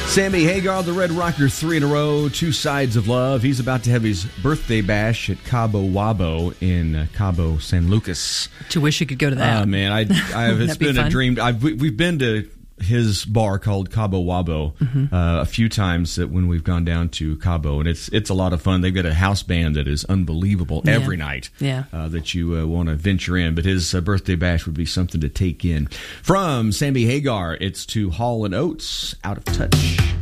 Sammy Hagar, the Red Rocker, 3 in a row, 2 Sides of Love. He's about to have his birthday bash at Cabo Wabo in Cabo San Lucas. I wish you could go to that. Oh, man. It's been a dream. We've been to his bar called Cabo Wabo a few times when we've gone down to Cabo, and it's a lot of fun. They've got a house band that is unbelievable every night that you want to venture in, but his birthday bash would be something to take in. From Sammy Hagar, it's to Hall & Oates, Out of Touch.